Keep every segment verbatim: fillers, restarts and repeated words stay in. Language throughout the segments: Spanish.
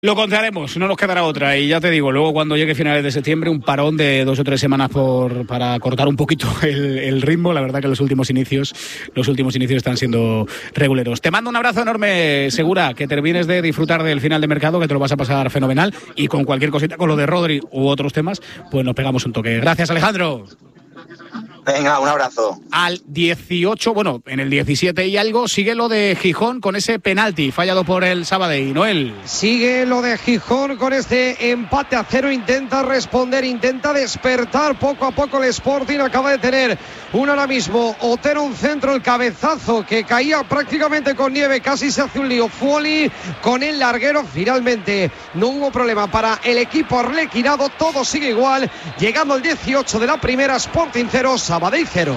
Lo contaremos, no nos quedará otra. Y ya te digo, luego cuando llegue finales de septiembre, un parón de dos o tres semanas por para cortar un poquito el, el ritmo. La verdad que los últimos inicios, los últimos inicios están siendo reguleros. Te mando un abrazo enorme, Segura, que termines de disfrutar del final de mercado, que te lo vas a pasar fenomenal. Y con cualquier cosita, con lo de Rodri u otros temas, pues nos pegamos un toque. Gracias, Alejandro. Venga, un abrazo. Al dieciocho, bueno, en el diecisiete y algo, sigue lo de Gijón con ese penalti fallado por el Sabadell, Noel. Sigue lo de Gijón con este empate a cero, intenta responder, intenta despertar poco a poco el Sporting, acaba de tener un ahora mismo, Otero un centro, el cabezazo que caía prácticamente con nieve, casi se hace un lío, Fuoli con el larguero, finalmente no hubo problema para el equipo arlequinado, todo sigue igual, llegando al dieciocho de la primera, Sporting cero, Sabadell cero.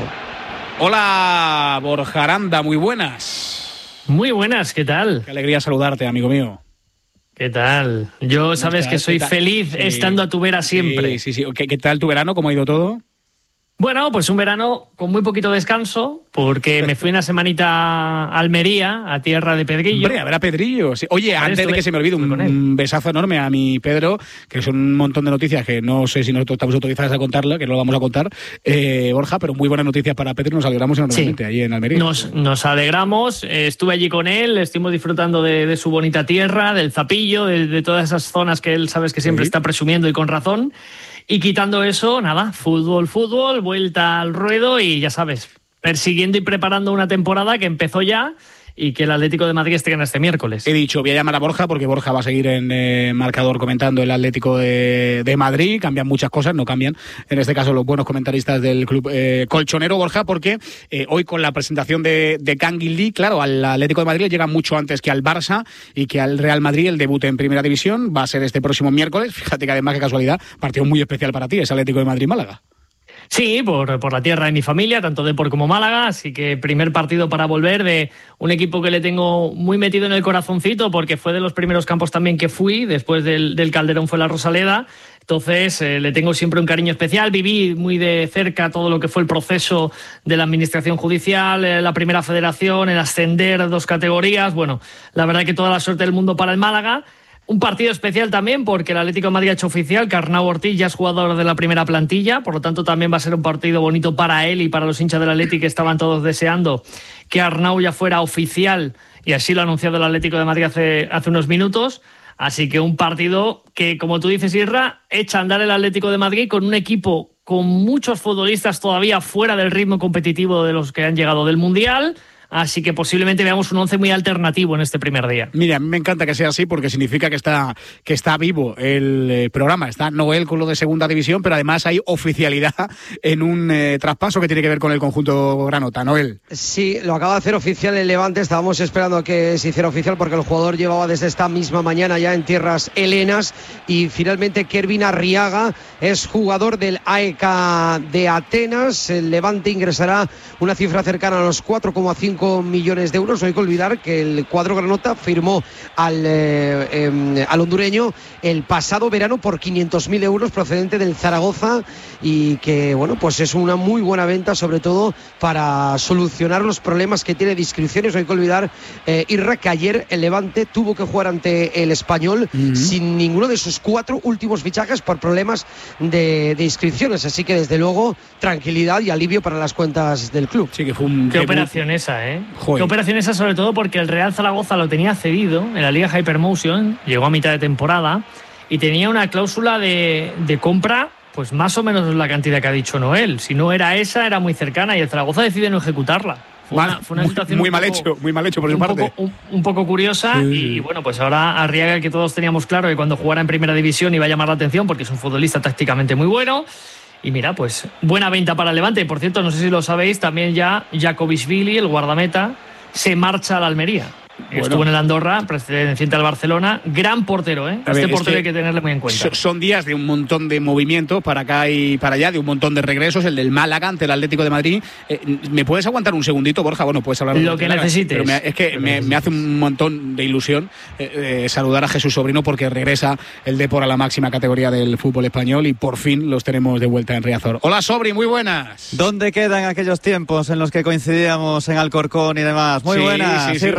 Hola, Borja Aranda, muy buenas. Muy buenas, ¿qué tal? Qué alegría saludarte, amigo mío. ¿Qué tal? Yo sabes que soy feliz sí. estando a tu vera siempre. Sí, sí, sí. ¿Qué, qué tal tu verano? ¿Cómo ha ido todo? Bueno, pues un verano con muy poquito descanso, porque me fui una semanita a Almería, a tierra de Pedrillo. Hombre, a ver a Pedrillo. Sí. Oye, antes estuve, de que se me olvide, un, un besazo enorme a mi Pedro, que son un montón de noticias que no sé si nosotros estamos autorizados a contarla, que no lo vamos a contar, eh, Borja, pero muy buenas noticias para Pedro y nos alegramos enormemente sí. allí en Almería. Nos, nos alegramos, eh, estuve allí con él, estuvimos disfrutando de, de su bonita tierra, del Zapillo, de, de todas esas zonas que él sabes que siempre sí. está presumiendo y con razón. Y quitando eso, nada, fútbol, fútbol, vuelta al ruedo y ya sabes, persiguiendo y preparando una temporada que empezó ya y que el Atlético de Madrid estrena este miércoles. He dicho, voy a llamar a Borja porque Borja va a seguir en eh, marcador comentando el Atlético de, de Madrid. Cambian muchas cosas, no cambian, en este caso, los buenos comentaristas del club eh, colchonero, Borja, porque eh, hoy con la presentación de, de Canguilí, claro, al Atlético de Madrid le llega mucho antes que al Barça y que al Real Madrid el debut en Primera División va a ser este próximo miércoles. Fíjate que además, qué casualidad, partido muy especial para ti, es Atlético de Madrid-Málaga. Sí, por, por la tierra de mi familia, tanto Depor como Málaga, así que primer partido para volver de un equipo que le tengo muy metido en el corazoncito porque fue de los primeros campos también que fui, después del, del Calderón fue la Rosaleda, entonces eh, le tengo siempre un cariño especial, viví muy de cerca todo lo que fue el proceso de la administración judicial, eh, la primera federación, el ascender dos categorías, bueno, la verdad que toda la suerte del mundo para el Málaga. Un partido especial también porque el Atlético de Madrid ha hecho oficial que Arnau Ortiz ya es jugador de la primera plantilla, por lo tanto también va a ser un partido bonito para él y para los hinchas del Atlético que estaban todos deseando que Arnau ya fuera oficial y así lo ha anunciado el Atlético de Madrid hace, hace unos minutos. Así que un partido que, como tú dices, Isra, echa a andar el Atlético de Madrid con un equipo con muchos futbolistas todavía fuera del ritmo competitivo de los que han llegado del Mundial. Así que posiblemente veamos un once muy alternativo en este primer día. Mira, a mí me encanta que sea así porque significa que está, que está vivo el eh, programa. Está Noel con lo de segunda división, pero además hay oficialidad en un eh, traspaso que tiene que ver con el conjunto granota. Noel. Sí, lo acaba de hacer oficial el Levante. Estábamos esperando a que se hiciera oficial porque el jugador llevaba desde esta misma mañana ya en tierras helenas y finalmente Kervin Arriaga es jugador del A E K de Atenas. El Levante ingresará una cifra cercana a los cuatro coma cinco millones de euros. No hay que olvidar que el cuadro granota firmó al, eh, eh, al hondureño el pasado verano por quinientos mil euros procedente del Zaragoza y que bueno, pues es una muy buena venta, sobre todo para solucionar los problemas que tiene de inscripciones. No hay que olvidar, eh, Irra, que ayer el Levante tuvo que jugar ante el Español uh-huh. sin ninguno de sus cuatro últimos fichajes por problemas de, de inscripciones, así que desde luego tranquilidad y alivio para las cuentas del club. Sí, que fue un qué operación esa, ¿eh? Joder. Qué operación esa, sobre todo porque el Real Zaragoza lo tenía cedido en la Liga Hypermotion, llegó a mitad de temporada y tenía una cláusula de, de compra, pues más o menos la cantidad que ha dicho Noel. Si no era esa, era muy cercana y el Zaragoza decide no ejecutarla. Fue una, fue una situación muy, muy mal poco, hecho, muy mal hecho por su parte. Poco, un, un poco curiosa sí. Y bueno, pues ahora Arriaga, que todos teníamos claro que cuando jugara en primera división iba a llamar la atención porque es un futbolista tácticamente muy bueno. Y mira, pues buena venta para el Levante. Por cierto, no sé si lo sabéis, también ya Jakobishvili, el guardameta, se marcha a la Almería. Bueno. Estuvo en el Andorra, perteneciente al Barcelona. Gran portero, ¿eh? Ver, este portero que hay que tenerle muy en cuenta. Son días de un montón de movimientos para acá y para allá, de un montón de regresos. El del Málaga ante el Atlético de Madrid. Eh, ¿Me puedes aguantar un segundito, Borja? Bueno, puedes hablar. Lo que Málaga, necesites. Pero me, es que me, me hace un montón de ilusión eh, eh, saludar a Jesús Sobrino porque regresa el Depor a la máxima categoría del fútbol español y por fin los tenemos de vuelta en Riazor. Hola, Sobri, muy buenas. ¿Dónde quedan aquellos tiempos en los que coincidíamos en Alcorcón y demás? Muy sí, buenas, sí, sí, Sirra.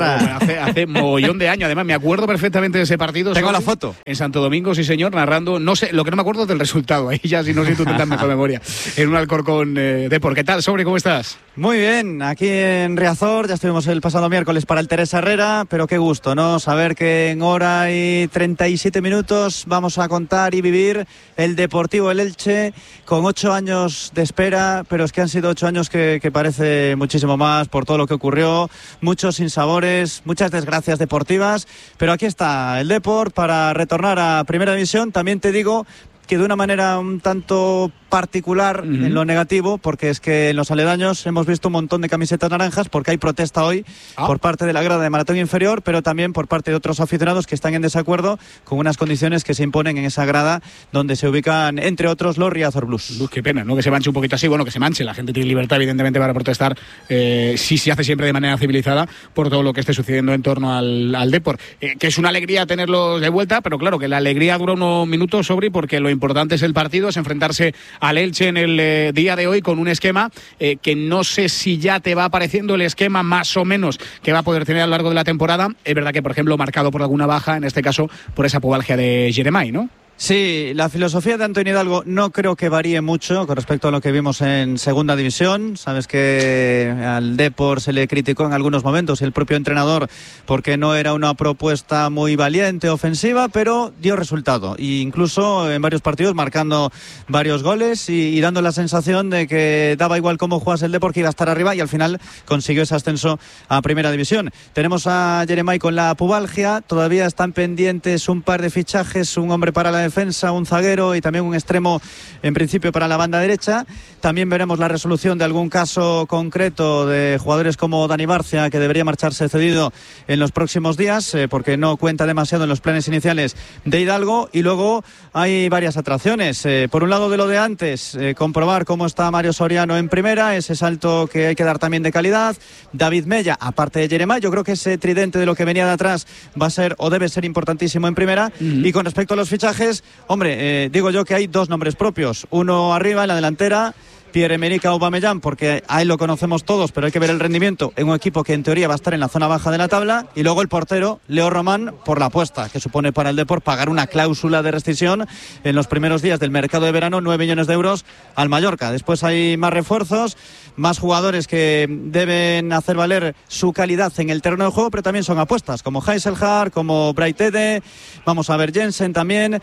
hace, hace mogollón de años. Además, me acuerdo perfectamente de ese partido. Tengo Sobri, la foto. En Santo Domingo, sí señor, narrando, no sé, lo que no me acuerdo es del resultado, ahí ya si no sé si tú tendrás mejor memoria, en un Alcorcón eh, Depor. ¿Qué tal, Sobri, cómo estás? Muy bien, aquí en Riazor, ya estuvimos el pasado miércoles para el Teresa Herrera, pero qué gusto, ¿no? Saber que en hora y treinta y siete minutos vamos a contar y vivir el Deportivo El Elche con ocho años de espera, pero es que han sido ocho años que, que parece muchísimo más por todo lo que ocurrió, muchos sinsabores, muchas desgracias deportivas, pero aquí está el Depor para retornar a Primera División. También te digo que de una manera un tanto particular uh-huh. en lo negativo, porque es que en los aledaños hemos visto un montón de camisetas naranjas, porque hay protesta hoy ah. por parte de la grada de Maratón Inferior, pero también por parte de otros aficionados que están en desacuerdo con unas condiciones que se imponen en esa grada donde se ubican, entre otros, los Riazor Blues. Uf, qué pena, ¿no? Que se manche un poquito así, bueno, que se manche, la gente tiene libertad evidentemente para protestar, eh, sí se hace siempre de manera civilizada por todo lo que esté sucediendo en torno al, al Depor, eh, que es una alegría tenerlos de vuelta, pero claro, que la alegría dura unos minutos, Sobri, porque lo importante es el partido, es enfrentarse al Elche en el eh, día de hoy con un esquema eh, que no sé si ya te va apareciendo el esquema más o menos que va a poder tener a lo largo de la temporada. Es verdad que, por ejemplo, marcado por alguna baja, en este caso por esa pubalgia de Jeremai, ¿no? Sí, la filosofía de Antonio Hidalgo no creo que varíe mucho con respecto a lo que vimos en Segunda División. Sabes que al Depor se le criticó en algunos momentos el propio entrenador porque no era una propuesta muy valiente, ofensiva, pero dio resultado. E incluso en varios partidos marcando varios goles y, y dando la sensación de que daba igual cómo jugase el Depor, que iba a estar arriba, y al final consiguió ese ascenso a Primera División. Tenemos a Jeremai con la pubalgia, todavía están pendientes un par de fichajes, un hombre para la defensa, un zaguero y también un extremo en principio para la banda derecha. También veremos la resolución de algún caso concreto de jugadores como Dani Barcia, que debería marcharse cedido en los próximos días eh, porque no cuenta demasiado en los planes iniciales de Hidalgo. Y luego hay varias atracciones, eh, por un lado de lo de antes, eh, comprobar cómo está Mario Soriano en primera, ese salto que hay que dar también de calidad. David Mella, aparte de Jeremai, yo creo que ese tridente de lo que venía de atrás va a ser o debe ser importantísimo en primera. Uh-huh. Y con respecto a los fichajes, hombre, eh, digo yo que hay dos nombres propios. Uno arriba en la delantera, Pierre-Emerick Aubameyang, porque a él lo conocemos todos, pero hay que ver el rendimiento en un equipo que en teoría va a estar en la zona baja de la tabla. Y luego el portero, Leo Román, por la apuesta que supone para el Depor pagar una cláusula de rescisión en los primeros días del mercado de verano, nueve millones de euros al Mallorca. Después hay más refuerzos, más jugadores que deben hacer valer su calidad en el terreno de juego, pero también son apuestas, como Heiselhard, como Braithwaite, vamos a ver Jensen también,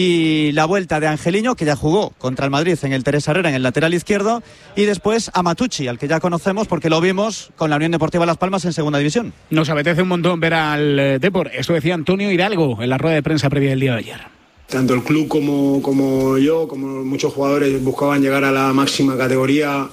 y la vuelta de Angeliño, que ya jugó contra el Madrid en el Teresa Herrera en el lateral izquierdo, y después a Matucci, al que ya conocemos porque lo vimos con la Unión Deportiva Las Palmas en Segunda División. Nos apetece un montón ver al Depor, eso decía Antonio Hidalgo en la rueda de prensa previa del día de ayer. Tanto el club como, como yo, como muchos jugadores buscaban llegar a la máxima categoría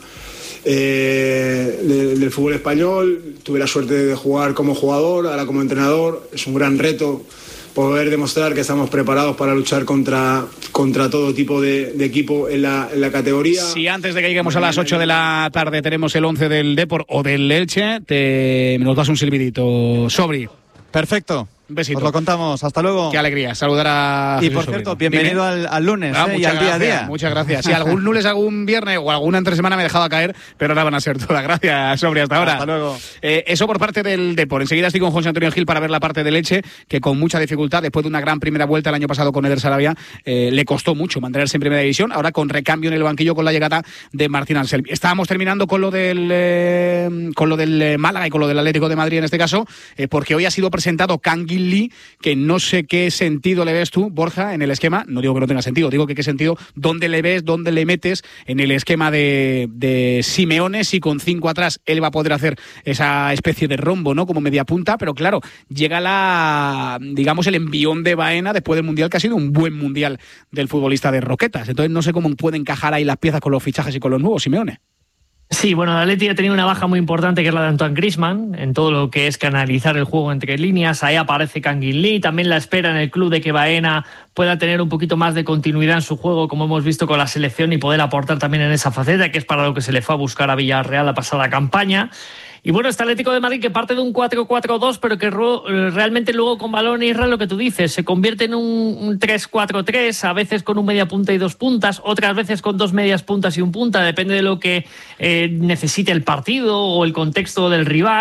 eh, del, del fútbol español. Tuve la suerte de jugar como jugador, ahora como entrenador. Es un gran reto poder demostrar que estamos preparados para luchar contra, contra todo tipo de, de equipo en la, en la categoría. Si antes de que lleguemos a las ocho de la tarde tenemos el once del Depor o del Elche, te nos das un silbidito, Sobri. Perfecto. Un besito. Os lo contamos, hasta luego. Qué alegría, saludar a... Y Jesús por cierto, Sobrino. Bienvenido al, al lunes ah, eh, y al día a día. Muchas gracias. Si algún lunes, algún viernes o alguna entre semana me dejaba caer, pero ahora van a ser todas. Gracias, Sobri, hasta ahora. Hasta luego. Eh, eso por parte del Depor. Enseguida estoy con José Antonio Gil para ver la parte del Elche, que con mucha dificultad, después de una gran primera vuelta el año pasado con Eder Sarabia, eh, le costó mucho mantenerse en primera división, ahora con recambio en el banquillo con la llegada de Martín Anselmi. Estábamos terminando con lo del eh, con lo del Málaga y con lo del Atlético de Madrid en este caso, eh, porque hoy ha sido presentado Kangin Lee, que no sé qué sentido le ves tú, Borja, en el esquema. No digo que no tenga sentido, digo que qué sentido, dónde le ves, dónde le metes en el esquema de, de Simeone, si con cinco atrás él va a poder hacer esa especie de rombo, ¿no? Como media punta, pero claro, llega la, digamos, el envión de Baena después del Mundial, que ha sido un buen Mundial del futbolista de Roquetas. Entonces no sé cómo puede encajar ahí las piezas con los fichajes y con los nuevos, Simeone. Sí, bueno, el Atleti ha tenido una baja muy importante, que es la de Antoine Griezmann, en todo lo que es canalizar el juego entre líneas. Ahí aparece Kangin Lee, también la espera en el club de que Baena pueda tener un poquito más de continuidad en su juego, como hemos visto con la selección, y poder aportar también en esa faceta, que es para lo que se le fue a buscar a Villarreal la pasada campaña. Y bueno, este Atlético de Madrid que parte de un cuatro cuatro dos, pero que realmente luego con balón y lo que tú dices, se convierte en un tres cuatro tres, a veces con un media punta y dos puntas, otras veces con dos medias puntas y un punta, depende de lo que eh, necesite el partido o el contexto del rival.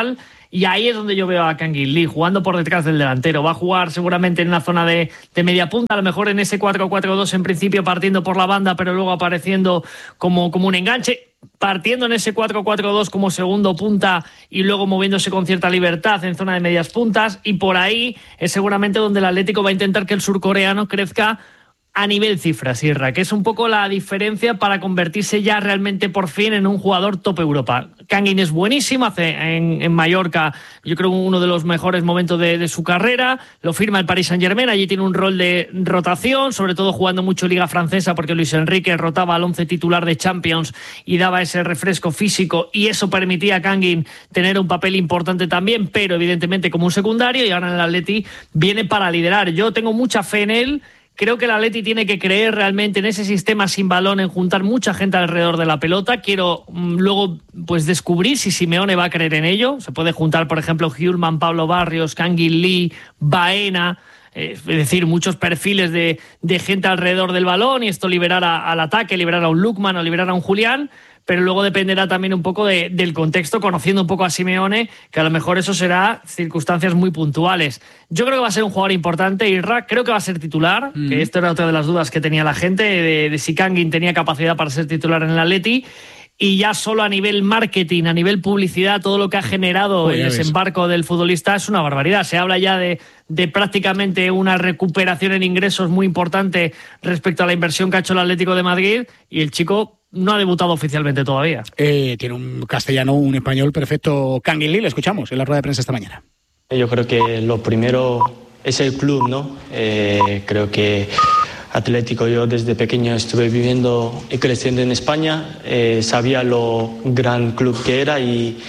y ahí es donde yo veo a Kangin Lee jugando por detrás del delantero. Va a jugar seguramente en una zona de, de media punta, a lo mejor en ese cuatro cuatro dos en principio partiendo por la banda, pero luego apareciendo como, como un enganche, partiendo en ese cuatro cuatro dos como segundo punta y luego moviéndose con cierta libertad en zona de medias puntas, y por ahí es seguramente donde el Atlético va a intentar que el surcoreano crezca a nivel cifra, Sierra, que es un poco la diferencia para convertirse ya realmente por fin en un jugador top Europa. Kangin es buenísimo, hace en, en Mallorca yo creo uno de los mejores momentos de, de su carrera, lo firma el Paris Saint-Germain, allí tiene un rol de rotación, sobre todo jugando mucho Liga Francesa porque Luis Enrique rotaba al once titular de Champions y daba ese refresco físico, y eso permitía a Kangin tener un papel importante también, pero evidentemente como un secundario, y ahora en el Atleti viene para liderar. Yo tengo mucha fe en él. Creo que el Atleti tiene que creer realmente en ese sistema sin balón, en juntar mucha gente alrededor de la pelota. Quiero mmm, luego pues descubrir si Simeone va a creer en ello. Se puede juntar, por ejemplo, Hjulman, Pablo Barrios, Kangin Lee, Baena, eh, es decir, muchos perfiles de, de gente alrededor del balón, y esto liberará al ataque, liberará a un Lukman o liberará a un Julián. Pero luego dependerá también un poco de, del contexto, conociendo un poco a Simeone, que a lo mejor eso será circunstancias muy puntuales. Yo creo que va a ser un jugador importante, Irra, creo que va a ser titular, mm. que esto era otra de las dudas que tenía la gente, de, de si Kangin tenía capacidad para ser titular en el Atleti, y ya solo a nivel marketing, a nivel publicidad, todo lo que ha generado oh, el desembarco ves. del futbolista es una barbaridad. Se habla ya de, de prácticamente una recuperación en ingresos muy importante respecto a la inversión que ha hecho el Atlético de Madrid, y el chico no ha debutado oficialmente todavía. Eh, tiene un castellano, un español perfecto. Kangin Lee, le escuchamos en la rueda de prensa esta mañana. Yo creo que lo primero es el club, ¿no? Eh, creo que Atlético, yo desde pequeño estuve viviendo y creciendo en España, eh, sabía lo gran club que era, y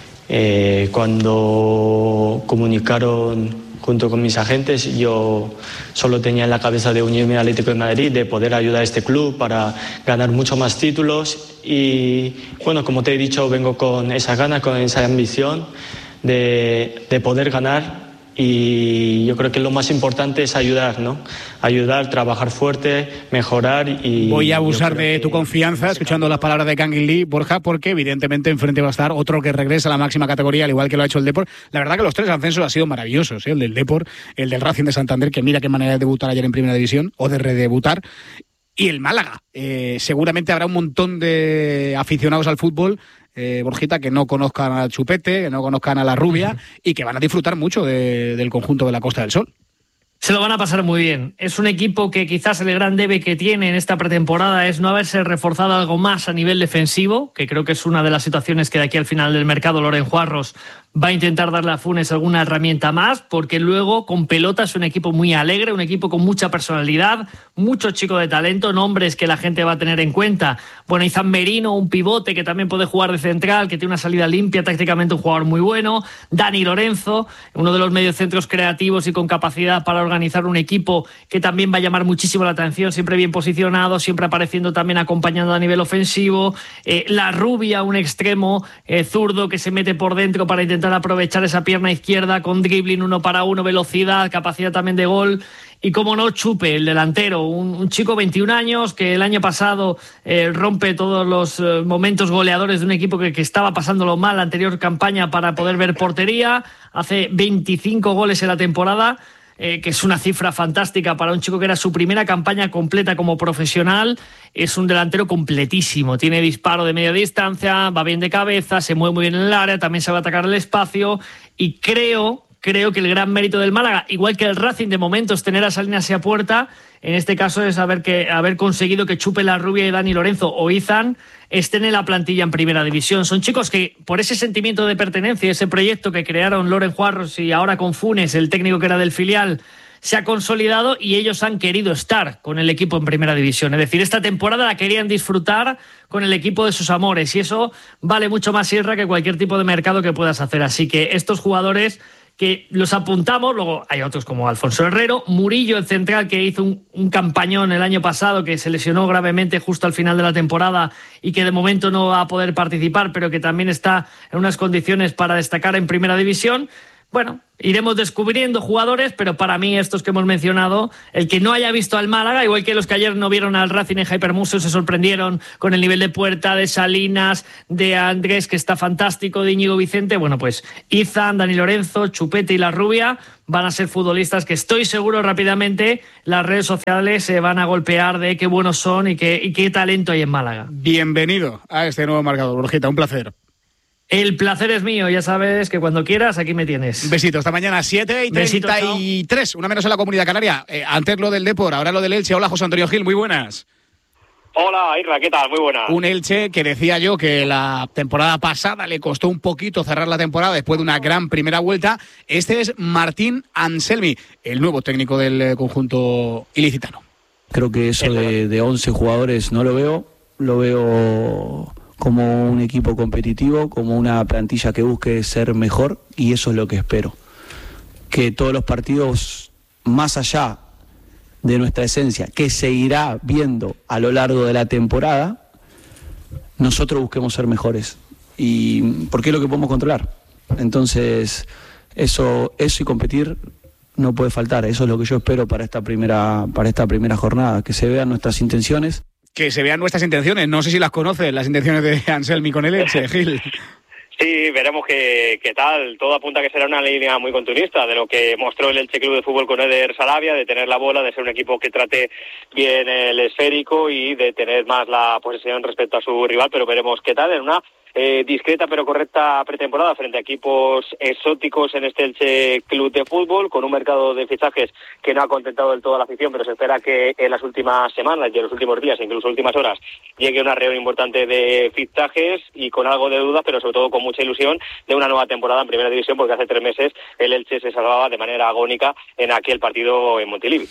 eh, cuando comunicaron junto con mis agentes, yo solo tenía en la cabeza de unirme al Atlético de Madrid, de poder ayudar a este club para ganar muchos más títulos, y bueno, como te he dicho, vengo con esa gana, con esa ambición de, de poder ganar, y yo creo que lo más importante es ayudar, ¿no? Ayudar, trabajar fuerte, mejorar. Y voy a abusar de tu confianza escuchando las palabras de Kangin Lee, Borja, porque evidentemente enfrente va a estar otro que regresa a la máxima categoría, al igual que lo ha hecho el Depor. La verdad que los tres ascensos han sido maravillosos, ¿eh? El del Depor, el del Racing de Santander, que mira qué manera de debutar ayer en Primera División, o de redebutar, y el Málaga. Eh, seguramente habrá un montón de aficionados al fútbol, Eh, Borjita, que no conozcan al Chupete, que no conozcan a la Rubia, uh-huh. y que van a disfrutar mucho de, del conjunto de la Costa del Sol. Se lo van a pasar muy bien. Es un equipo que quizás el gran debe que tiene en esta pretemporada es no haberse reforzado algo más a nivel defensivo, que creo que es una de las situaciones que de aquí al final del mercado Loren Juarros va a intentar darle a Funes alguna herramienta más, porque luego con pelota es un equipo muy alegre, un equipo con mucha personalidad, muchos chicos de talento, nombres que la gente va a tener en cuenta. Bueno, Izan Merino, un pivote que también puede jugar de central, que tiene una salida limpia, tácticamente un jugador muy bueno. Dani Lorenzo, uno de los mediocentros creativos y con capacidad para organizar un equipo que también va a llamar muchísimo la atención, siempre bien posicionado, siempre apareciendo también acompañando a nivel ofensivo. Eh, la Rubia, un extremo eh, zurdo que se mete por dentro para intentar aprovechar esa pierna izquierda con dribbling uno para uno, velocidad, capacidad también de gol. Y como no, Chupe, el delantero, un, un chico veintiún años que el año pasado eh, rompe todos los eh, momentos goleadores de un equipo que, que estaba pasándolo mal la anterior campaña para poder ver portería, hace veinticinco goles en la temporada. Eh, que es una cifra fantástica para un chico que era su primera campaña completa como profesional. Es un delantero completísimo, tiene disparo de media distancia, va bien de cabeza, se mueve muy bien en el área, también sabe atacar el espacio, y creo... Creo que el gran mérito del Málaga, igual que el Racing de momentos, tener a Salinas hacia puerta, en este caso es haber, que, haber conseguido que Chupe, la Rubia y Dani Lorenzo o Izan estén en la plantilla en Primera División. Son chicos que, por ese sentimiento de pertenencia, ese proyecto que crearon Loren Juarros y ahora con Funes, el técnico que era del filial, se ha consolidado y ellos han querido estar con el equipo en Primera División. Es decir, esta temporada la querían disfrutar con el equipo de sus amores, y eso vale mucho más, Sierra, que cualquier tipo de mercado que puedas hacer. Así que estos jugadores que los apuntamos, luego hay otros como Alfonso Herrero, Murillo, el central, que hizo un, un campañón el año pasado, que se lesionó gravemente justo al final de la temporada y que de momento no va a poder participar, pero que también está en unas condiciones para destacar en Primera División. bueno, iremos descubriendo jugadores, pero para mí estos que hemos mencionado, el que no haya visto al Málaga, igual que los que ayer no vieron al Racing en Hypermuseo, se sorprendieron con el nivel de Puerta, de Salinas, de Andrés, que está fantástico, de Íñigo Vicente, bueno, pues Izan, Dani Lorenzo, Chupete y La Rubia van a ser futbolistas que estoy seguro rápidamente las redes sociales se van a golpear de qué buenos son y qué, y qué talento hay en Málaga. Bienvenido a este nuevo marcador, Borjita, un placer. El placer es mío, ya sabes que cuando quieras aquí me tienes. Besito, hasta mañana, siete y treinta y tres, una menos en la Comunidad Canaria. Eh, antes lo del Depor, ahora lo del Elche. Hola, José Antonio Gil, muy buenas. Hola, Irra, ¿qué tal? Muy buenas. Un Elche que decía yo que la temporada pasada le costó un poquito cerrar la temporada después de una gran primera vuelta. Este es Martín Anselmi, el nuevo técnico del conjunto ilicitano. Creo que eso de, de once jugadores no lo veo, lo veo como un equipo competitivo, como una plantilla que busque ser mejor, y eso es lo que espero. Que todos los partidos, más allá de nuestra esencia, que se irá viendo a lo largo de la temporada, nosotros busquemos ser mejores. Y porque es lo que podemos controlar. Entonces, eso, eso y competir no puede faltar. Eso es lo que yo espero para esta primera, para esta primera jornada, que se vean nuestras intenciones. Que se vean nuestras intenciones. No sé si las conoces, las intenciones de Anselmi con el Elche, Gil. Sí, veremos qué, qué tal. Todo apunta a que será una línea muy continuista de lo que mostró el Elche Club de Fútbol con Eder Sarabia, de tener la bola, de ser un equipo que trate bien el esférico y de tener más la posesión respecto a su rival, pero veremos qué tal en una Eh, discreta pero correcta pretemporada frente a equipos exóticos en este Elche Club de Fútbol, con un mercado de fichajes que no ha contentado del todo a la afición, pero se espera que en las últimas semanas y en los últimos días, incluso últimas horas, llegue una reunión importante de fichajes y con algo de duda, pero sobre todo con mucha ilusión de una nueva temporada en Primera División, porque hace tres meses el Elche se salvaba de manera agónica en aquel partido en Montilivi.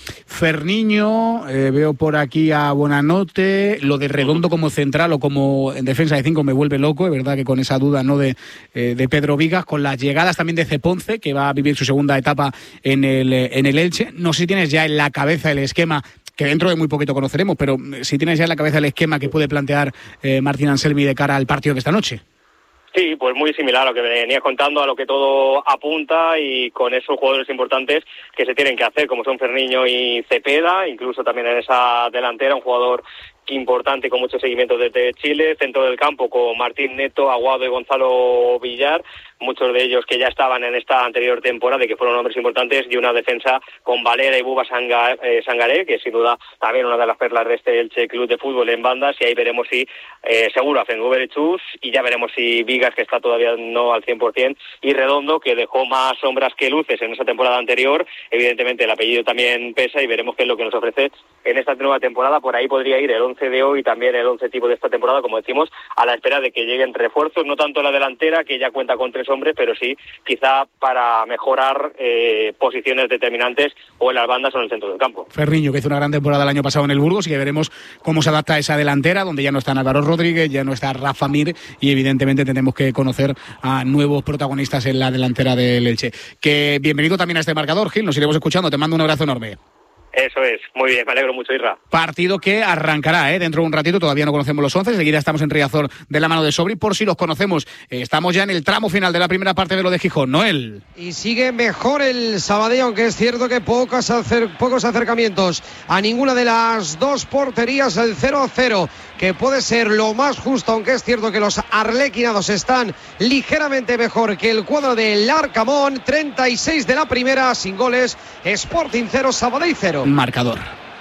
Ferniño, eh, veo por aquí a Bonanote, lo de Redondo como central o como en defensa de cinco me vuelve loco, verdad que con esa duda no de, eh, de Pedro Vigas, con las llegadas también de Ceponce, que va a vivir su segunda etapa en el, en el Elche. No sé si tienes ya en la cabeza el esquema, que dentro de muy poquito conoceremos, pero si tienes ya en la cabeza el esquema que puede plantear eh, Martín Anselmi de cara al partido de esta noche. Sí, pues muy similar a lo que venía contando, a lo que todo apunta, y con esos jugadores importantes que se tienen que hacer, como son Ferniño y Cepeda, incluso también en esa delantera un jugador importante con mucho seguimiento desde Chile, centro del campo con Martín Neto, Aguado y Gonzalo Villar, muchos de ellos que ya estaban en esta anterior temporada y que fueron hombres importantes, y una defensa con Valera y Buba Sanga, eh, Sangaré, que sin duda también una de las perlas de este Elche Club de Fútbol en bandas, y ahí veremos si eh, seguro hacen Uber y Chus, y ya veremos si Vigas, que está todavía no al cien por ciento, y Redondo, que dejó más sombras que luces en esa temporada anterior. Evidentemente el apellido también pesa, y veremos qué es lo que nos ofrece en esta nueva temporada. Por ahí podría ir el once de hoy, también el once tipo de esta temporada, como decimos, a la espera de que lleguen refuerzos, no tanto la delantera, que ya cuenta con tres hombres, pero sí quizá para mejorar eh, posiciones determinantes o en las bandas o en el centro del campo. Ferniño, que hizo una gran temporada el año pasado en el Burgos, y que veremos cómo se adapta a esa delantera, donde ya no está Álvaro Rodríguez, ya no está Rafa Mir, y evidentemente tenemos que conocer a nuevos protagonistas en la delantera del Elche. Que bienvenido también a este marcador, Gil, nos iremos escuchando, te mando un abrazo enorme. Eso es, muy bien, me alegro mucho, Irra. Partido que arrancará ¿eh? dentro de un ratito, todavía no conocemos los once, enseguida estamos en Riazor de la mano de Sobri, por si los conocemos. Eh, estamos ya en el tramo final de la primera parte de lo de Gijón, Noel. Y sigue mejor el Sabadell, aunque es cierto que pocos, acer- pocos acercamientos a ninguna de las dos porterías, el cero a cero, que puede ser lo más justo, aunque es cierto que los arlequinados están ligeramente mejor que el cuadro del Arcamón. Treinta y seis de la primera, sin goles, Sporting cero, Sabadell cero. Marcador.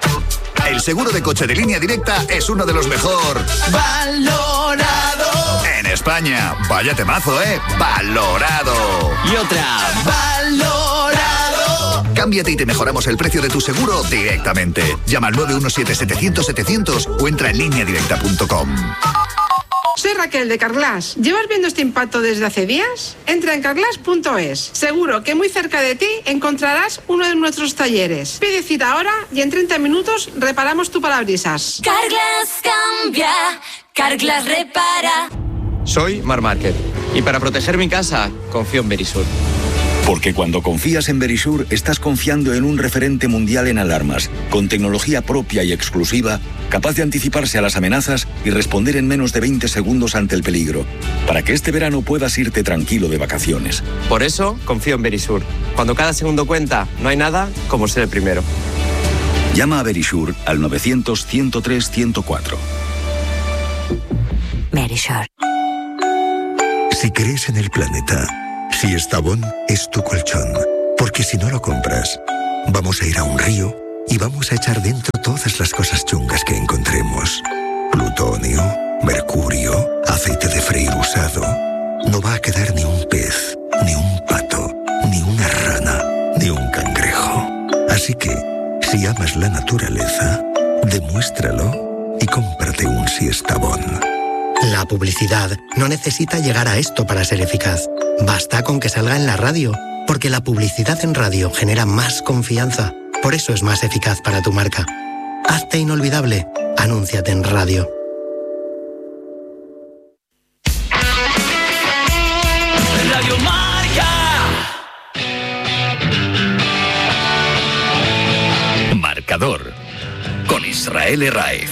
El seguro de coche de Línea Directa es uno de los mejor valorado en España. Vaya temazo, ¿eh? Valorado. Y otra, valorado. Cámbiate y te mejoramos el precio de tu seguro directamente. Llama al nueve uno siete, setecientos, setecientos o entra en línea directa punto com. Soy Raquel de Carglass. ¿Llevas viendo este impacto desde hace días? Entra en carglass punto es. Seguro que muy cerca de ti encontrarás uno de nuestros talleres. Pide cita ahora y en treinta minutos reparamos tu parabrisas. Carglass cambia, Carglass repara. Soy Mar Márquez y para proteger mi casa confío en Verisur. Porque cuando confías en Verisure, estás confiando en un referente mundial en alarmas, con tecnología propia y exclusiva, capaz de anticiparse a las amenazas y responder en menos de veinte segundos ante el peligro, para que este verano puedas irte tranquilo de vacaciones. Por eso, confío en Verisure. Cuando cada segundo cuenta, no hay nada como ser el primero. Llama a Verisure al novecientos, ciento tres, ciento cuatro. Verisure. Si crees en el planeta, si Estavón es tu colchón, porque si no lo compras, vamos a ir a un río y vamos a echar dentro todas las cosas chungas que encontremos. Plutonio, mercurio, aceite de freír usado. No va a quedar ni un pez, ni un pato, ni una rana, ni un cangrejo. Así que, si amas la naturaleza, demuéstralo y cómprate un Siestabón. La publicidad no necesita llegar a esto para ser eficaz. Basta con que salga en la radio, porque la publicidad en radio genera más confianza. Por eso es más eficaz para tu marca. Hazte inolvidable. Anúnciate en radio. Radio Marca. Marcador con Israel Herráez.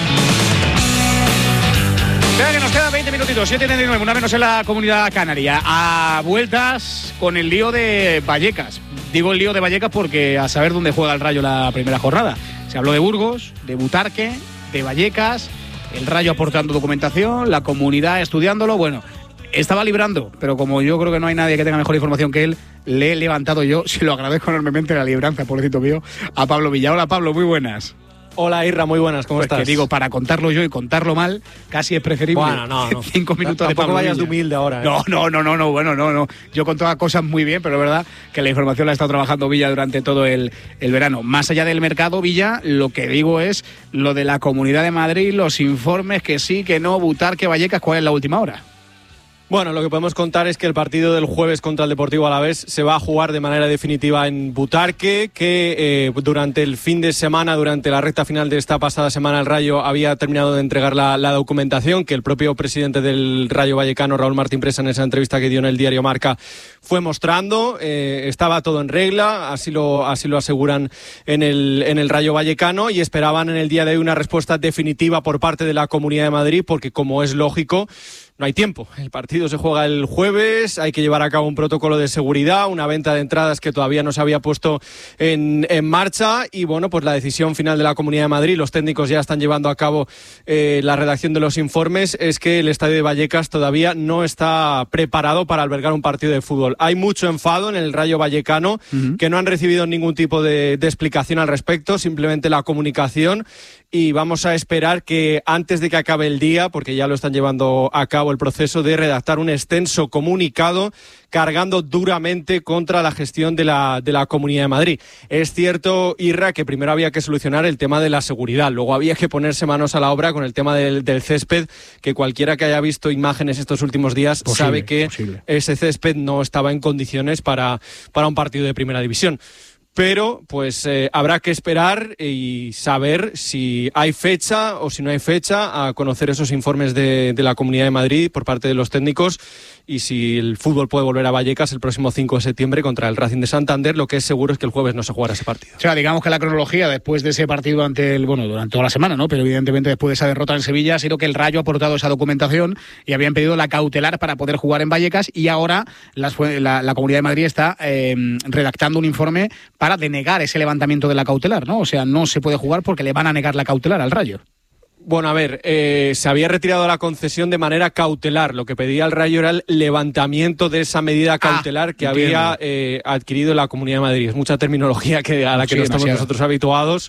Venga, que nos quedan veinte minutitos, siete y treinta y nueve, una menos en la Comunidad Canaria. A vueltas con el lío de Vallecas. Digo el lío de Vallecas porque a saber dónde juega el Rayo la primera jornada. Se habló de Burgos, de Butarque, de Vallecas, el Rayo aportando documentación, la comunidad estudiándolo. Bueno, estaba librando, pero como yo creo que no hay nadie que tenga mejor información que él, le he levantado yo, se lo agradezco enormemente la libranza, pobrecito mío, a Pablo Villa. Hola Pablo, muy buenas. Hola Irra, muy buenas, ¿cómo pues estás? Que digo, para contarlo yo y contarlo mal, casi es preferible bueno, no, no. cinco minutos de Tampoco Pablo vayas Villa. de humilde ahora, ¿eh? No, no, no, no, no, bueno, no, no. Yo contaba cosas muy bien, pero es verdad que la información la ha estado trabajando Villa durante todo el, el verano. Más allá del mercado, Villa, lo que digo es lo de la Comunidad de Madrid, los informes, que sí, que no, Butarque, Vallecas, ¿cuál es la última hora? Bueno, lo que podemos contar es que el partido del jueves contra el Deportivo Alavés se va a jugar de manera definitiva en Butarque, que eh, durante el fin de semana, durante la recta final de esta pasada semana, el Rayo había terminado de entregar la, la documentación que el propio presidente del Rayo Vallecano, Raúl Martín Presa, en esa entrevista que dio en el diario Marca, fue mostrando. Eh, estaba todo en regla, así lo, así lo aseguran en el, en el Rayo Vallecano, y esperaban en el día de hoy una respuesta definitiva por parte de la Comunidad de Madrid, porque como es lógico, no hay tiempo. El partido se juega el jueves, hay que llevar a cabo un protocolo de seguridad, una venta de entradas que todavía no se había puesto en, en marcha, y bueno, pues la decisión final de la Comunidad de Madrid, los técnicos ya están llevando a cabo eh, la redacción de los informes, es que el estadio de Vallecas todavía no está preparado para albergar un partido de fútbol. Hay mucho enfado en el Rayo Vallecano, uh-huh. que no han recibido ningún tipo de, de explicación al respecto, simplemente la comunicación, y vamos a esperar que antes de que acabe el día, porque ya lo están llevando a cabo el proceso de redactar un extenso comunicado cargando duramente contra la gestión de la, de la Comunidad de Madrid. Es cierto, Irra, que primero había que solucionar el tema de la seguridad, luego había que ponerse manos a la obra con el tema del, del césped, que cualquiera que haya visto imágenes estos últimos días posible, sabe que posible. Ese césped no estaba en condiciones para, para un partido de primera división. Pero pues eh, habrá que esperar y saber si hay fecha o si no hay fecha, a conocer esos informes de, de la Comunidad de Madrid por parte de los técnicos, y si el fútbol puede volver a Vallecas el próximo cinco de septiembre contra el Racing de Santander. Lo que es seguro es que el jueves no se jugará ese partido. O sea, digamos que la cronología después de ese partido ante el, bueno, durante toda la semana, ¿no? Pero evidentemente después de esa derrota en Sevilla ha sido que el Rayo ha aportado esa documentación y habían pedido la cautelar para poder jugar en Vallecas, y ahora las, la, la Comunidad de Madrid está eh, redactando un informe para denegar ese levantamiento de la cautelar, ¿no? O sea, no se puede jugar porque le van a negar la cautelar al Rayo. Bueno, a ver, eh, se había retirado la concesión de manera cautelar. Lo que pedía el Rayo era el levantamiento de esa medida cautelar ah, que entiendo. había eh, adquirido la Comunidad de Madrid. Es mucha terminología que, a la que sí, no estamos demasiado. nosotros habituados.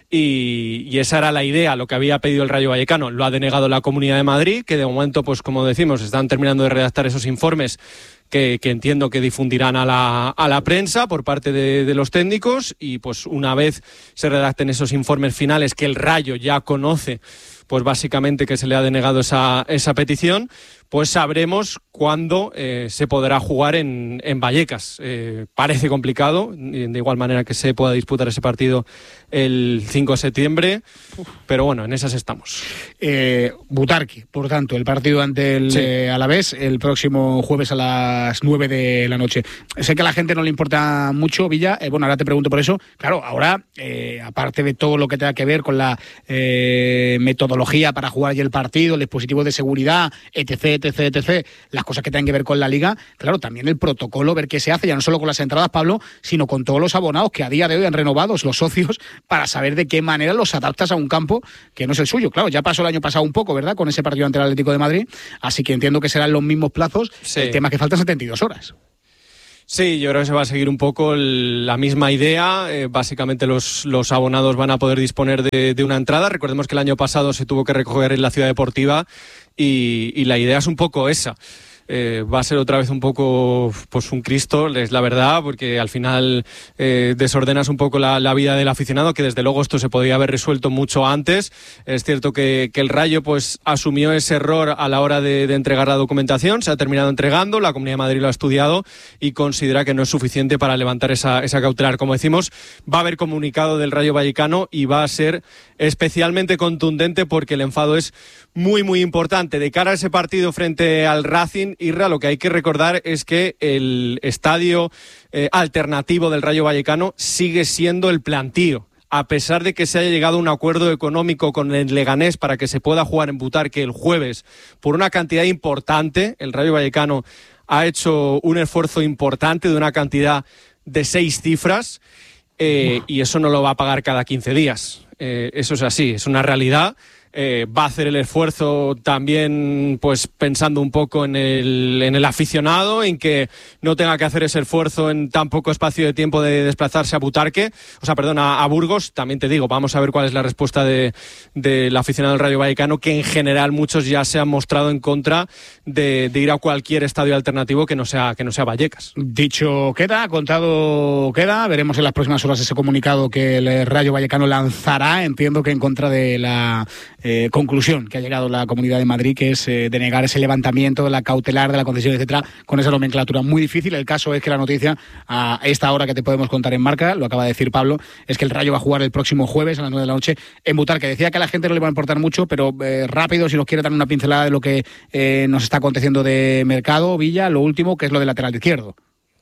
Y, y esa era la idea, lo que había pedido el Rayo Vallecano. Lo ha denegado la Comunidad de Madrid, que de momento, pues como decimos, están terminando de redactar esos informes que, que entiendo que difundirán a la, a la prensa por parte de, de los técnicos, y pues una vez se redacten esos informes finales que el Rayo ya conoce, pues básicamente que se le ha denegado esa, esa petición, pues sabremos cuándo eh, se podrá jugar en, en Vallecas. Eh, parece complicado, de igual manera que se pueda disputar ese partido el cinco de septiembre, pero bueno, en esas estamos. Eh, Butarque, por tanto, el partido ante el sí. eh, Alavés, el próximo jueves a, la, las nueve de la noche. Sé que a la gente no le importa mucho, Villa, eh, bueno, ahora te pregunto por eso. Claro, ahora, eh, aparte de todo lo que tenga que ver con la eh, metodología para jugar allí el partido, el dispositivo de seguridad, etc, etc, etc, las cosas que tengan que ver con la Liga, claro, también el protocolo, ver qué se hace, ya no solo con las entradas, Pablo, sino con todos los abonados que a día de hoy han renovado, los socios, para saber de qué manera los adaptas a un campo que no es el suyo. Claro, ya pasó el año pasado un poco, ¿verdad?, con ese partido ante el Atlético de Madrid, así que entiendo que serán los mismos plazos. Sí. El tema es que faltan setenta y dos horas. Sí, yo creo que se va a seguir un poco el, la misma idea. Eh, básicamente los, los abonados van a poder disponer de, de una entrada. Recordemos que el año pasado se tuvo que recoger en la Ciudad Deportiva y, y la idea es un poco esa. Eh, va a ser otra vez un poco pues un Cristo, es la verdad, porque al final eh, desordenas un poco la, la vida del aficionado, que desde luego esto se podría haber resuelto mucho antes. Es cierto que, que el Rayo pues asumió ese error a la hora de, de entregar la documentación, se ha terminado entregando, la Comunidad de Madrid lo ha estudiado y considera que no es suficiente para levantar esa, esa cautelar. Como decimos, va a haber comunicado del Rayo Vallecano y va a ser especialmente contundente porque el enfado es muy, muy importante. De cara a ese partido frente al Racing, Irra, lo que hay que recordar es que el estadio eh, alternativo del Rayo Vallecano sigue siendo el Plantío. A pesar de que se haya llegado a un acuerdo económico con el Leganés para que se pueda jugar en Butarque el jueves por una cantidad importante, el Rayo Vallecano ha hecho un esfuerzo importante de una cantidad de seis cifras eh, y eso no lo va a pagar cada quince días. Eh, eso es así, es una realidad. Eh, va a hacer el esfuerzo también pues pensando un poco en el, en el aficionado, en que no tenga que hacer ese esfuerzo en tan poco espacio de tiempo de desplazarse a Butarque, o sea, perdón, a, a Burgos. También te digo, vamos a ver cuál es la respuesta de, del aficionado del Rayo Vallecano, que en general muchos ya se han mostrado en contra de, de ir a cualquier estadio alternativo que no sea, que no sea Vallecas. Dicho queda, contado queda, veremos en las próximas horas ese comunicado que el Rayo Vallecano lanzará, entiendo que en contra de la Eh, conclusión que ha llegado la Comunidad de Madrid, que es eh, denegar ese levantamiento de la cautelar de la concesión, etcétera, con esa nomenclatura muy difícil. El caso es que la noticia a esta hora que te podemos contar en Marca, lo acaba de decir Pablo, es que el Rayo va a jugar el próximo jueves a las nueve de la noche en Butarque. Decía que a la gente no le va a importar mucho, pero eh, rápido, si nos quiere dar una pincelada de lo que eh, nos está aconteciendo de mercado, Villa, lo último, que es lo del lateral izquierdo.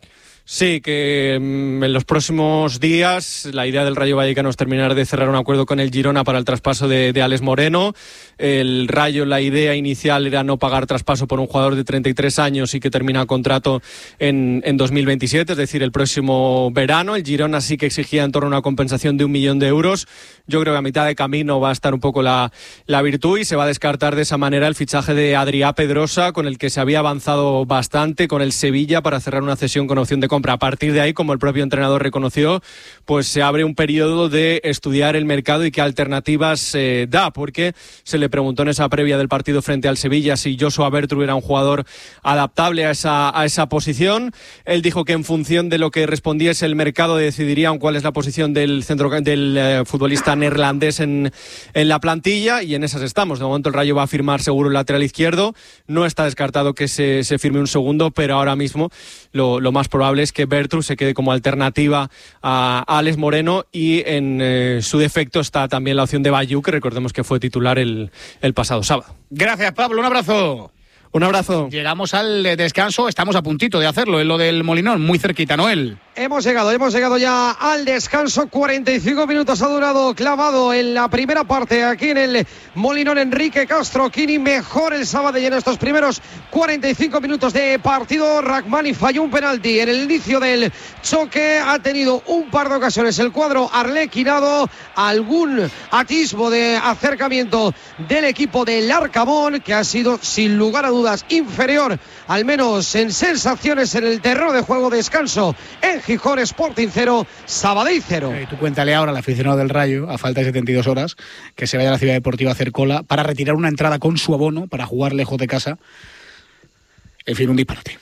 Sí, que en los próximos días la idea del Rayo Vallecano es terminar de cerrar un acuerdo con el Girona para el traspaso de, de Alex Moreno. El Rayo, la idea inicial era no pagar traspaso por un jugador de treinta y tres años y que termina contrato en, en dos mil veintisiete, es decir, el próximo verano. El Girona sí que exigía en torno a una compensación de un millón de euros. Yo creo que a mitad de camino va a estar un poco la, la virtud y se va a descartar de esa manera el fichaje de Adrià Pedrosa, con el que se había avanzado bastante con el Sevilla para cerrar una cesión con opción de compra. A partir de ahí, como el propio entrenador reconoció, pues se abre un periodo de estudiar el mercado y qué alternativas eh, da, porque se le preguntó en esa previa del partido frente al Sevilla si Joshua Bertrou era un jugador adaptable a esa, a esa posición. Él dijo que en función de lo que respondiese el mercado decidirían cuál es la posición del centro del eh, futbolista neerlandés en, en la plantilla, y en esas estamos. De momento el Rayo va a firmar seguro el lateral izquierdo. No está descartado que se, se firme un segundo, pero ahora mismo lo, lo más probable es que Bertrou se quede como alternativa a Alex Moreno, y en eh, su defecto está también la opción de Bayou, que recordemos que fue titular el, el pasado sábado. Gracias, Pablo, un abrazo. Un abrazo. Llegamos al descanso, estamos a puntito de hacerlo, en lo del Molinón, muy cerquita, Noel. Hemos llegado, hemos llegado ya al descanso. cuarenta y cinco minutos ha durado clavado en la primera parte aquí en el Molinón. Enrique Castro Quini, mejor el sábado y en estos primeros cuarenta y cinco minutos de partido. Rahmani falló un penalti en el inicio del choque. Ha tenido un par de ocasiones el cuadro arlequinado, algún atisbo de acercamiento del equipo del Arcamón, que ha sido sin lugar a dudas inferior, al menos en sensaciones, en el terreno de juego. Descanso en Gijón, Sporting cero, Sabadell cero. Eh, tú cuéntale ahora al aficionado del Rayo, a falta de setenta y dos horas, que se vaya a la Ciudad Deportiva a hacer cola para retirar una entrada con su abono para jugar lejos de casa. En fin, un disparate.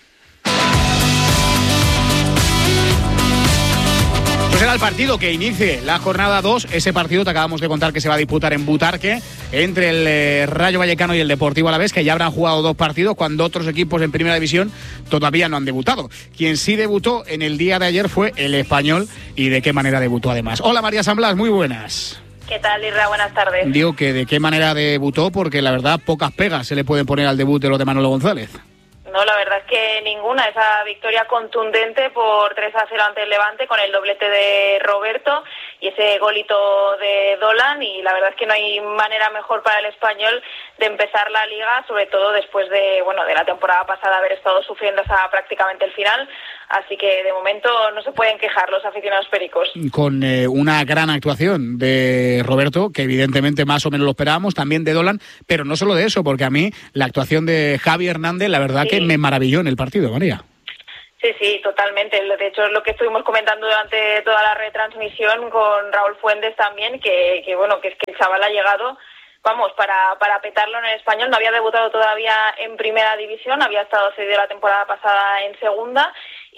Pues será el partido que inicie la jornada dos. Ese partido te acabamos de contar que se va a disputar en Butarque entre el eh, Rayo Vallecano y el Deportivo Alavés, que ya habrán jugado dos partidos cuando otros equipos en Primera División todavía no han debutado. Quien sí debutó en el día de ayer fue el Español, y de qué manera debutó además. Hola, María San Blas, muy buenas. ¿Qué tal, Irra? Buenas tardes. Digo que de qué manera debutó, porque la verdad pocas pegas se le pueden poner al debut de los de Manolo González. No, la verdad es que ninguna. Esa victoria contundente por tres a cero ante el Levante con el doblete de Roberto y ese golito de Dolan, y la verdad es que no hay manera mejor para el Español de empezar la Liga, sobre todo después de, bueno, de la temporada pasada haber estado sufriendo hasta prácticamente el final. Así que de momento no se pueden quejar los aficionados pericos. Con eh, una gran actuación de Roberto, que evidentemente más o menos lo esperábamos, también de Dolan, pero no solo de eso, porque a mí la actuación de Javi Hernández, la verdad sí. que me maravilló en el partido, María. Sí, sí, totalmente. De hecho, es lo que estuvimos comentando durante toda la retransmisión con Raúl Fuentes también, que, que bueno, que es que el chaval ha llegado, vamos, para, para petarlo en el Español. No había debutado todavía en primera división, había estado cedido la temporada pasada en segunda.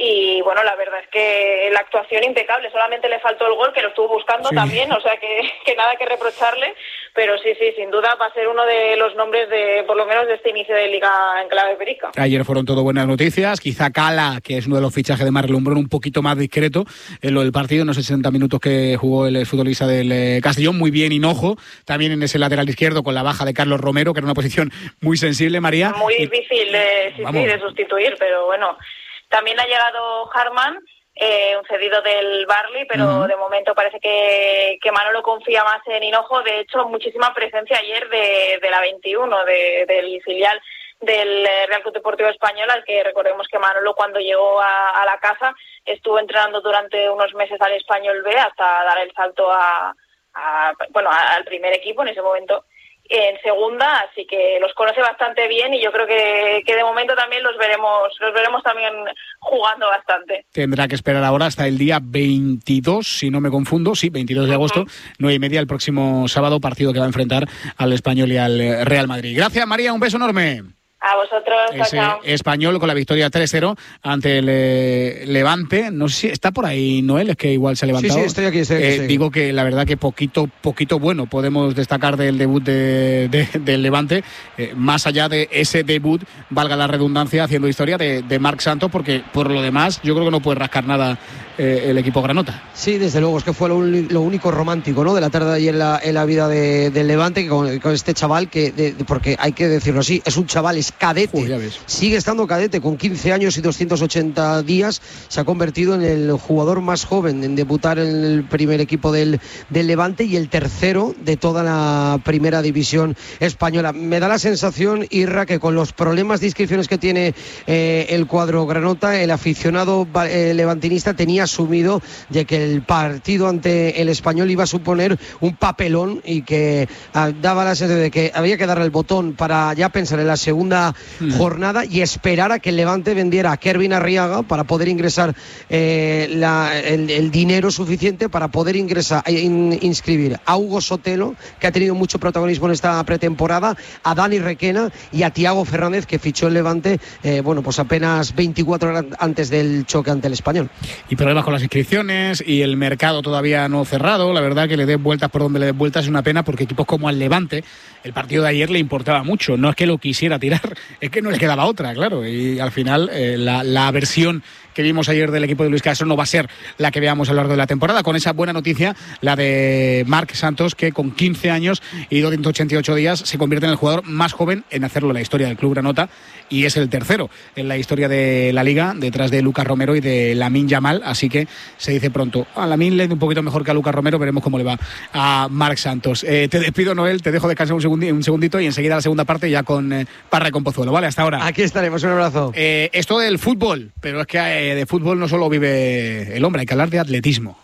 Y bueno, la verdad es que la actuación impecable, solamente le faltó el gol, que lo estuvo buscando sí. también, o sea que, que nada que reprocharle, pero sí, sí, sin duda va a ser uno de los nombres de, por lo menos de este inicio de Liga en clave perica. Ayer fueron todo buenas noticias, quizá Cala, que es uno de los fichajes de Marc Lumbrón, un poquito más discreto en lo del partido, en los sesenta minutos que jugó el futbolista del Castellón, muy bien Hinojo, también en ese lateral izquierdo con la baja de Carlos Romero, que era una posición muy sensible, María. Muy difícil de, sí, sí, de sustituir, pero bueno. También ha llegado Harman, eh, un cedido del Barley, pero uh-huh. de momento parece que, que Manolo confía más en Hinojo. De hecho, muchísima presencia ayer de, de la veintiuno, de, del filial del Real Club Deportivo Español, al que recordemos que Manolo, cuando llegó a, a la casa, estuvo entrenando durante unos meses al Español B hasta dar el salto a, a bueno al primer equipo en ese momento. En segunda, así que los conoce bastante bien y yo creo que, que de momento también los veremos los veremos también jugando bastante. Tendrá que esperar ahora hasta el día veintidós, si no me confundo, sí, veintidós de agosto, nueve y media el próximo sábado, partido que va a enfrentar al Español y al Real Madrid. Gracias, María, un beso enorme. A vosotros, ese chao. Español con la victoria tres cero ante el eh, Levante. No sé si está por ahí Noel, es que igual se ha levantado. Sí, sí, estoy aquí, estoy aquí, eh, estoy aquí. Digo que la verdad que poquito poquito bueno podemos destacar del debut de, de, del Levante, eh, más allá de ese debut, valga la redundancia, haciendo historia de, de Marc Santos, porque por lo demás yo creo que no puede rascar nada eh, el equipo granota. Sí, desde luego, es que fue lo, lo único romántico, ¿no?, de la tarde de ayer en la, en la vida de, del Levante, que con, con este chaval, que de, porque hay que decirlo así, es un chaval, es cadete. Uy, sigue estando cadete, con quince años y doscientos ochenta días, se ha convertido en el jugador más joven en debutar en el primer equipo del, del Levante y el tercero de toda la primera división española. Me da la sensación, Irra, que con los problemas de inscripciones que tiene eh, el cuadro granota, el aficionado eh, levantinista tenía asumido de que el partido ante el Español iba a suponer un papelón y que ah, daba la sensación de que había que darle el botón para ya pensar en la segunda mm. jornada y esperar a que el Levante vendiera a Kervin Arriaga para poder ingresar eh, la, el, el dinero suficiente para poder ingresar in, inscribir a Hugo Sotelo, que ha tenido mucho protagonismo en esta pretemporada, a Dani Requena y a Tiago Fernández, que fichó el Levante eh, bueno, pues apenas veinticuatro horas antes del choque ante el Español. Y problemas con las inscripciones y el mercado todavía no cerrado. La verdad que le dé vueltas por donde le dé vueltas es una pena, porque equipos como el Levante, el partido de ayer le importaba mucho, no es que lo quisiera tirar, es que no le quedaba otra, claro, y al final eh, la, la versión que vimos ayer del equipo de Luis Castro no va a ser la que veamos a lo largo de la temporada, con esa buena noticia, la de Marc Santos, que con quince años y doscientos ochenta y ocho días se convierte en el jugador más joven en hacerlo en la historia del club granota, y es el tercero en la historia de la Liga, detrás de Lucas Romero y de Lamine Yamal, así que se dice pronto, a Lamine le da un poquito mejor que a Lucas Romero, veremos cómo le va a Marc Santos. Eh, te despido, Noel, te dejo descansar un, segundi- un segundito y enseguida la segunda parte ya con eh, Parra y con Pozuelo, ¿vale? Hasta ahora. Aquí estaremos, un abrazo. Eh, esto del fútbol, pero es que eh, de fútbol no solo vive el hombre, hay que hablar de atletismo.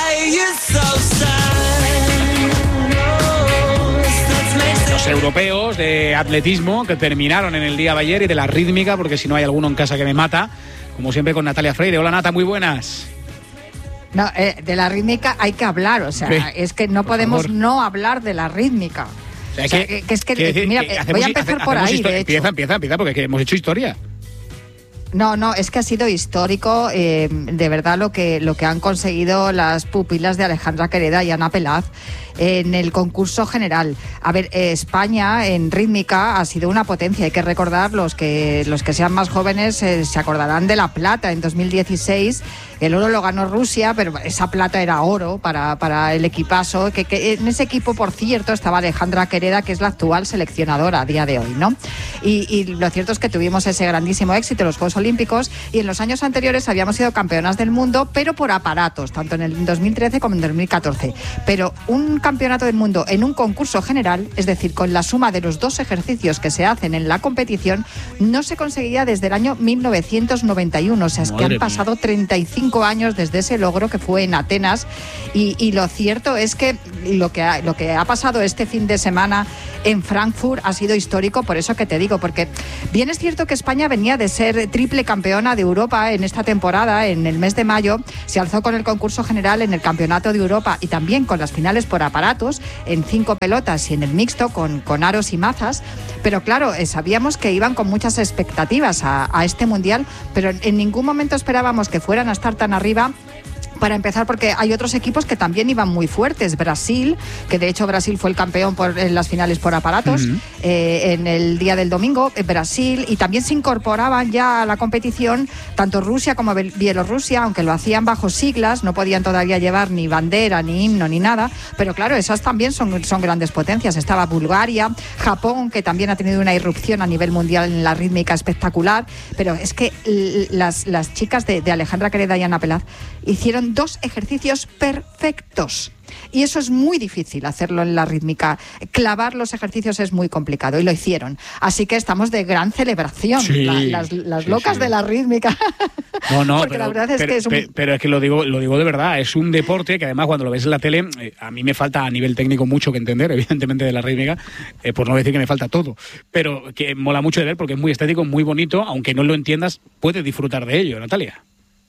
Los europeos de atletismo que terminaron en el día de ayer, y de la rítmica, porque si no hay alguno en casa que me mata, como siempre con Natalia Freire. Hola, Nata, muy buenas. No, eh, de la rítmica hay que hablar, o sea, sí, es que no podemos favor. no hablar de la rítmica. O sea, o sea, que, que es que, que decir, mira, que hacemos, voy a empezar hace, por ahí, histo- de hecho. Empieza, empieza, empieza, porque que hemos hecho historia. No, no, es que ha sido histórico, eh, de verdad, lo que lo que han conseguido las pupilas de Alejandra Quereda y Ana Pelaz en el concurso general. A ver, eh, España en rítmica ha sido una potencia. Hay que recordar, los que los que sean más jóvenes eh, se acordarán de la plata en dos mil dieciséis, El oro lo ganó Rusia, pero esa plata era oro para, para el equipazo. Que, que en ese equipo, por cierto, estaba Alejandra Quereda, que es la actual seleccionadora a día de hoy, ¿no? Y, y lo cierto es que tuvimos ese grandísimo éxito en los Juegos Olímpicos y en los años anteriores habíamos sido campeonas del mundo, pero por aparatos, tanto en el dos mil trece como en dos mil catorce. Pero un campeonato del mundo en un concurso general, es decir, con la suma de los dos ejercicios que se hacen en la competición, no se conseguía desde el año mil novecientos noventa y uno. O sea, es Madre que han pasado mía. treinta y cinco años desde ese logro que fue en Atenas. Y, y lo cierto es que lo que, ha, lo que ha pasado este fin de semana en Frankfurt ha sido histórico, por eso que te digo, porque bien es cierto que España venía de ser triple campeona de Europa en esta temporada, en el mes de mayo, se alzó con el concurso general en el Campeonato de Europa y también con las finales por aparatos, en cinco pelotas y en el mixto con, con aros y mazas, pero claro, eh, sabíamos que iban con muchas expectativas a, a este Mundial, pero en ningún momento esperábamos que fueran a estar tan arriba. Para empezar, porque hay otros equipos que también iban muy fuertes. Brasil, que de hecho Brasil fue el campeón por, en las finales por aparatos, uh-huh. eh, en el día del domingo, eh, Brasil, y también se incorporaban ya a la competición tanto Rusia como Bielorrusia, aunque lo hacían bajo siglas, no podían todavía llevar ni bandera, ni himno, ni nada, pero claro, esas también son, son grandes potencias. Estaba Bulgaria, Japón, que también ha tenido una irrupción a nivel mundial en la rítmica espectacular, pero es que las, las chicas de, de Alejandra Quereda y Ana Pelaz hicieron dos ejercicios perfectos. Y eso es muy difícil hacerlo en la rítmica. Clavar los ejercicios es muy complicado y lo hicieron. Así que estamos de gran celebración, sí, la, las, las sí, locas sí. de la rítmica. No, no, porque pero, la verdad es pero, que es un... pero, pero es que lo digo, lo digo de verdad, es un deporte que además cuando lo ves en la tele, eh, a mí me falta a nivel técnico mucho que entender, evidentemente, de la rítmica, eh, por no decir que me falta todo, pero que mola mucho de ver porque es muy estético, muy bonito, aunque no lo entiendas, puedes disfrutar de ello, Natalia.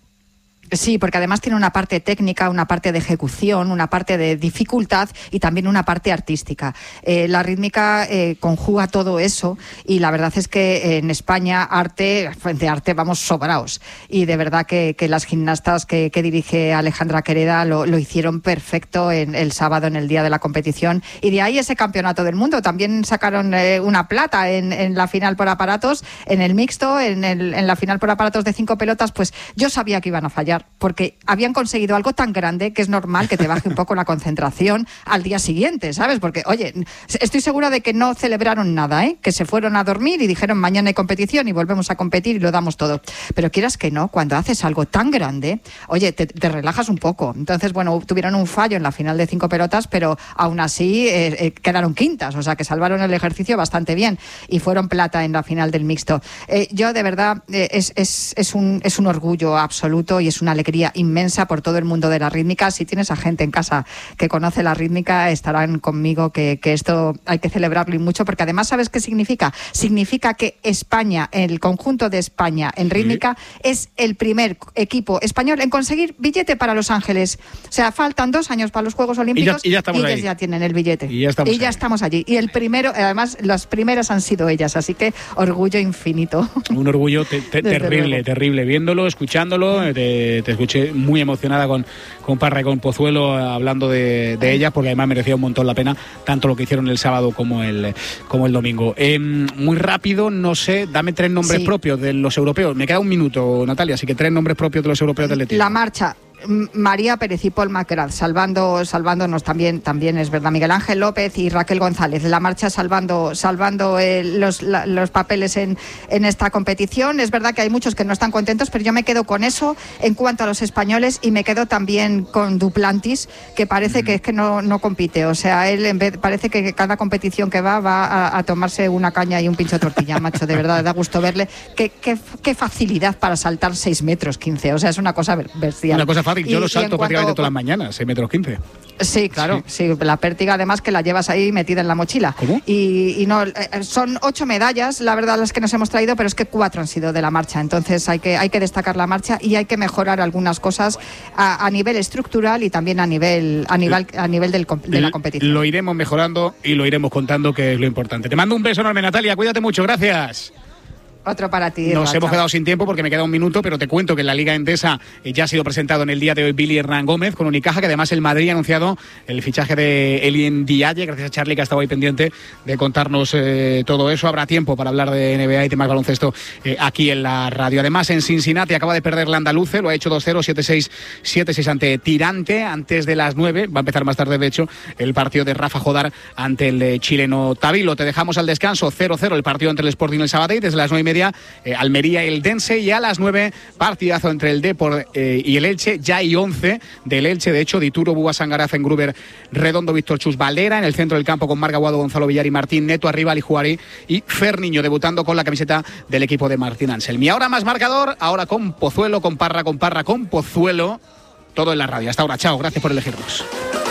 Sí, porque además tiene una parte técnica, una parte de ejecución, una parte de dificultad y también una parte artística. Eh, la rítmica eh, conjuga todo eso y la verdad es que en España arte, de arte vamos sobraos. Y de verdad que, que las gimnastas que, que dirige Alejandra Quereda lo, lo hicieron perfecto en el sábado, en el día de la competición. Y de ahí ese campeonato del mundo. También sacaron eh, una plata en, en la final por aparatos, en el mixto, en, el, en la final por aparatos de cinco pelotas. Pues yo sabía que iban a fallar, porque habían conseguido algo tan grande que es normal que te baje un poco la concentración al día siguiente, ¿sabes? Porque, oye, estoy segura de que no celebraron nada, ¿eh? Que se fueron a dormir y dijeron mañana hay competición y volvemos a competir y lo damos todo. Pero quieras que no, cuando haces algo tan grande, oye, te, te relajas un poco. Entonces, bueno, tuvieron un fallo en la final de cinco pelotas, pero aún así eh, eh, quedaron quintas, o sea que salvaron el ejercicio bastante bien y fueron plata en la final del mixto. Eh, yo, de verdad, eh, es, es, es, un, es un orgullo absoluto y es una alegría inmensa por todo el mundo de la rítmica. Si tienes a gente en casa que conoce la rítmica, estarán conmigo que, que esto hay que celebrarlo y mucho, porque además, ¿sabes qué significa? Significa que España, el conjunto de España en rítmica, sí. es el primer equipo español en conseguir billete para Los Ángeles. O sea, faltan dos años para los Juegos Olímpicos y, ya, y, ya y ellas ahí. ya tienen el billete. Y ya estamos, y ya estamos allí. Y el primero, además, las primeras han sido ellas, así que orgullo infinito. Un orgullo te, te, terrible, luego. terrible. Viéndolo, escuchándolo, te, te escuché muy emocionada con, con Parra y con Pozuelo hablando de, de ellas, porque además merecía un montón la pena, tanto lo que hicieron el sábado como el, como el domingo. Eh, muy rápido, no sé, dame tres nombres sí. propios de los europeos. Me queda un minuto, Natalia, así que tres nombres propios de los europeos del atletismo. La marcha. María Pérez y Paul Macrath, salvando, salvándonos también, también es verdad, Miguel Ángel López y Raquel González, la marcha salvando, salvando eh, los, la, los papeles en, en esta competición. Es verdad que hay muchos que no están contentos, pero yo me quedo con eso en cuanto a los españoles y me quedo también con Duplantis, que parece que es que no, no compite, o sea, él en vez, parece que cada competición que va va a, a tomarse una caña y un pincho de tortilla, macho, de verdad, da gusto verle. Qué, qué, qué facilidad para saltar seis metros quince, o sea, es una cosa bestial. Una cosa yo lo salto y prácticamente cuanto... todas las mañanas, seis metros quince. Sí, claro, sí. sí, la pértiga además que la llevas ahí metida en la mochila. ¿Cómo? Y, y no, son ocho medallas, la verdad, las que nos hemos traído, pero es que cuatro han sido de la marcha, entonces hay que, hay que destacar la marcha y hay que mejorar algunas cosas a, a nivel estructural y también a nivel, a nivel, a nivel del, de la competición. Lo iremos mejorando y lo iremos contando, que es lo importante. Te mando un beso enorme, Natalia, cuídate mucho, gracias. Otro para ti. Nos Racha. hemos quedado sin tiempo porque me queda un minuto, pero te cuento que en la Liga Endesa eh, ya ha sido presentado en el día de hoy Billy Hernán Gómez con Unicaja, que además el Madrid ha anunciado el fichaje de Elien Diaye, gracias a Charlie que ha estado ahí pendiente de contarnos eh, todo eso. Habrá tiempo para hablar de N B A y temas baloncesto eh, aquí en la radio. Además en Cincinnati acaba de perder la Andaluce, lo ha hecho dos cero, siete seis, siete seis ante Tirante, antes de las nueve, va a empezar más tarde de hecho el partido de Rafa Jodar ante el eh, chileno Tavilo. Te dejamos al descanso, cero cero el partido entre el Sporting y el Sabadell, desde las nueve y media eh, Almería y el Dense, y a las nueve partidazo entre el Depor eh, y el Elche. Ya hay once del Elche, de hecho, Dituro, Búa, Sangaraz, Engruber, Redondo, Víctor Chus, Valera, en el centro del campo con Marc Aguado, Gonzalo Villar y Martín Neto, arriba Alijuari y Ferniño, debutando con la camiseta del equipo de Martín Anselmi. Ahora más marcador, ahora con Pozuelo, con Parra, con Parra, con Pozuelo, todo en la radio. Hasta ahora, chao, gracias por elegirnos.